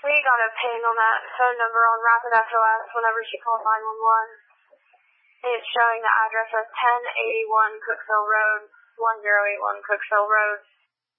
We got a ping on that phone number on Rapid SOS whenever she called 911. It's showing the address as 1081 Cooksville Road, 1081 Cooksville Road.